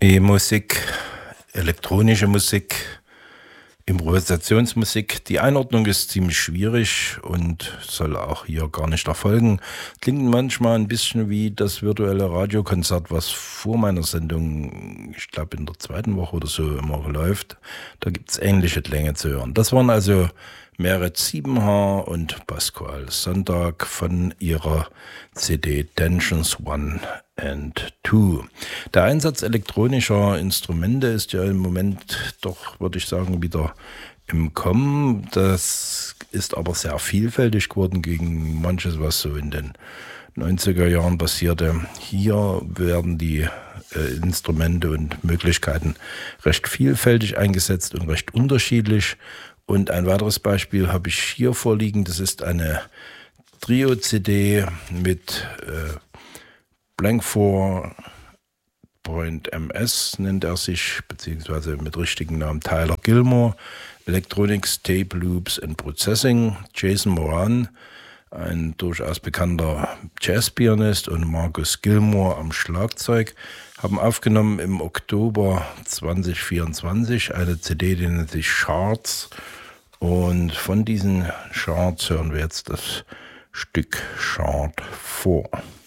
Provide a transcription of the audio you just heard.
E-Musik, elektronische Musik, Improvisationsmusik. Die Einordnung ist ziemlich schwierig und soll auch hier gar nicht erfolgen. Klingt manchmal ein bisschen wie das virtuelle Radiokonzert, was vor meiner Sendung, ich glaube in der zweiten Woche oder so immer läuft. Da gibt es ähnliche Klänge zu hören. Das waren also Meret Siebenhaar und Pascual Sonntag von ihrer CD Tensions 1 and 2. Der Einsatz elektronischer Instrumente ist ja im Moment doch, würde ich sagen, wieder im Kommen. Das ist aber sehr vielfältig geworden gegen manches, was so in den 90er Jahren passierte. Hier werden die Instrumente und Möglichkeiten recht vielfältig eingesetzt und recht unterschiedlich. Und ein weiteres Beispiel habe ich hier vorliegen. Das ist eine Trio-CD mit Blank 4.ms nennt er sich, beziehungsweise mit richtigen Namen Tyler Gilmore, Electronics, Tape Loops and Processing, Jason Moran, ein durchaus bekannter Jazzpianist, und Marcus Gilmore am Schlagzeug, haben aufgenommen im Oktober 2024 eine CD, die nennt sich Charts, und von diesen Charts hören wir jetzt das Stück Chart 4.